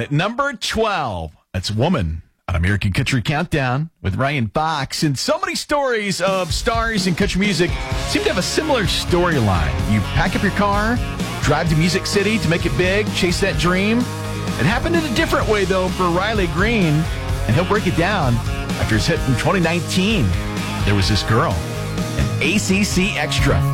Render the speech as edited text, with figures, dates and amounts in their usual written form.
at number 12, that's Woman on American Country Countdown with Ryan Fox. And so many stories of stars in country music seem to have a similar storyline. You pack up your car, drive to Music City to make it big, chase that dream. It happened in a different way, though, for Riley Green, and he'll break it down after his hit from 2019. There Was This Girl, an ACC Extra.